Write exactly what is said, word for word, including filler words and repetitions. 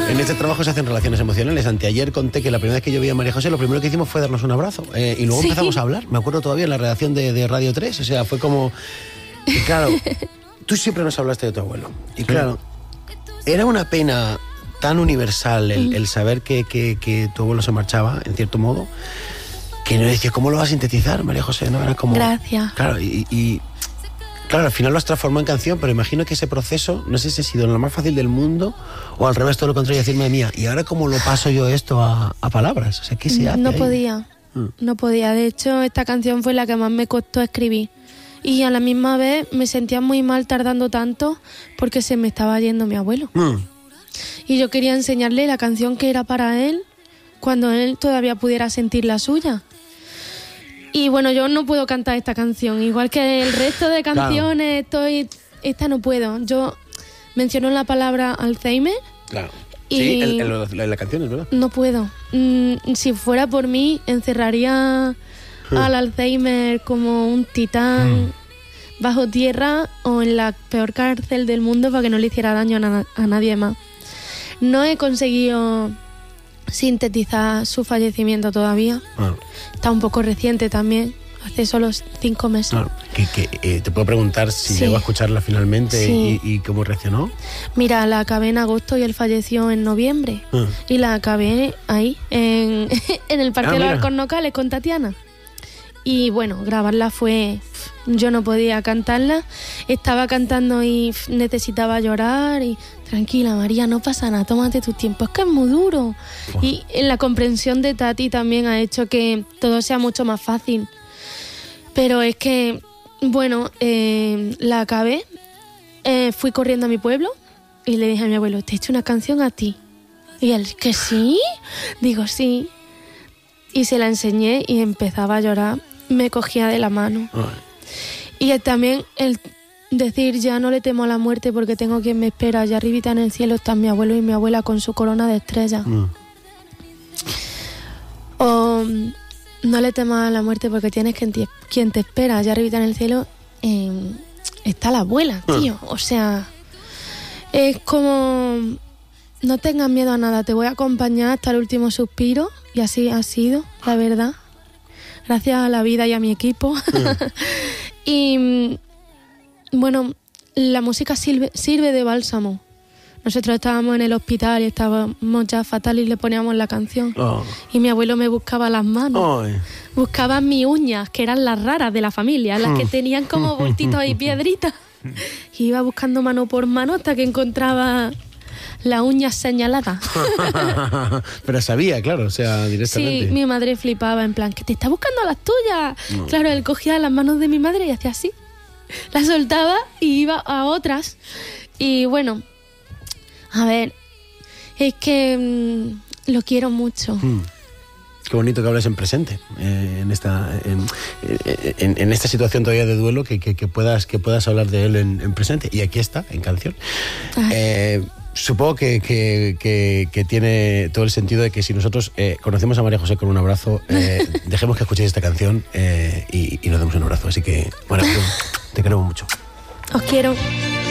En este trabajo se hacen relaciones emocionales. Anteayer conté que la primera vez que yo vi a María José, lo primero que hicimos fue darnos un abrazo. Eh, y luego ¿Sí? empezamos a hablar. Me acuerdo todavía en la redacción de, de Radio tres. O sea, fue como... Y claro, tú siempre nos hablaste de tu abuelo. Y claro, era una pena tan universal el, el saber que, que, que tu abuelo se marchaba, en cierto modo, que no decía, ¿cómo lo vas a sintetizar, María José? No era como... Gracias. Claro, y... y Claro, al final lo has transformado en canción, pero imagino que ese proceso, no sé si ha sido lo más fácil del mundo o al revés, todo lo contrario, decirme mía, ¿y ahora cómo lo paso yo esto a, a palabras? O sea, ¿qué se hace No ahí? podía, Mm. no podía. De hecho, esta canción fue la que más me costó escribir. Y a la misma vez me sentía muy mal tardando tanto porque se me estaba yendo mi abuelo. Mm. Y yo quería enseñarle la canción que era para él cuando él todavía pudiera sentir la suya. Y bueno, yo no puedo cantar esta canción, igual que el resto de canciones, estoy, esta no puedo. Yo menciono la palabra Alzheimer. Claro. Y Sí, en, en, lo- en la canción, es verdad. no puedo. Mm, si fuera por mí, encerraría al Alzheimer como un titán bajo tierra o en la peor cárcel del mundo para que no le hiciera daño a, na- a nadie más. No he conseguido sintetizar su fallecimiento todavía. Claro, Está un poco reciente también, hace solo cinco meses. claro. Que, que, eh, te puedo preguntar si Sí. llegó a escucharla finalmente Sí. y, y cómo reaccionó. Mira, la acabé en agosto y él falleció en noviembre. Ah. Y la acabé ahí, en, en el Parque Ah, de los mira. Alcornocales con Tatiana. Y bueno, grabarla fue... Yo no podía cantarla. Estaba cantando y pf, necesitaba llorar. Y tranquila, María, no pasa nada, tómate tu tiempo. Es que es muy duro. Buah. Y en la comprensión de Tati también ha hecho que todo sea mucho más fácil. Pero es que, bueno, eh, la acabé. Eh, fui corriendo a mi pueblo y le dije a mi abuelo, te he hecho una canción a ti. Y él, ¿que sí? Digo, sí. Y se la enseñé y empezaba a llorar. Me cogía de la mano. Ay. Y él también el decir, ya no le temo a la muerte porque tengo quien me espera. Allá arribita en el cielo están mi abuelo y mi abuela con su corona de estrellas. Mm. O no le temas a la muerte porque tienes quien te, quien te espera. Allá arribita en el cielo eh, está la abuela, tío. O sea, es como... No tengas miedo a nada, te voy a acompañar hasta el último suspiro. Y así ha sido, la verdad. Gracias a la vida y a mi equipo. Y bueno, la música sirve, sirve de bálsamo. Nosotros estábamos en el hospital y estábamos ya fatal y le poníamos la canción. Oh. Y mi abuelo me buscaba las manos. Ay. Buscaba mis uñas, que eran las raras de la familia, las que tenían como bultitos y piedritas. Y iba buscando mano por mano hasta que encontraba la uña señalada. Pero sabía, claro, o sea, directamente. Sí, mi madre flipaba en plan, que te está buscando las tuyas. No. Claro, él cogía las manos de mi madre y hacía así. Las soltaba y iba a otras. Y bueno, a ver, es que mmm, lo quiero mucho. Mm. Qué bonito que hables en presente, eh, en esta en, en, en esta situación todavía de duelo, que, que, que puedas que puedas hablar de él en, en presente. Y aquí está, en canción. Eh, supongo que, que, que, que tiene todo el sentido de que si nosotros eh, conocemos a María José con un abrazo, eh, dejemos que escuchéis esta canción eh, y, y nos demos un abrazo. Así que, bueno, te queremos mucho. Os quiero.